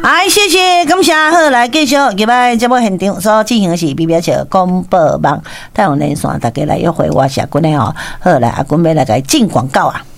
哎，谢谢，感谢。好，来继续，今摆节目现场所进行的是比表笑广播网太阳连线，大家来约会我是阿君的吼。好，来阿君要来个进广告啊。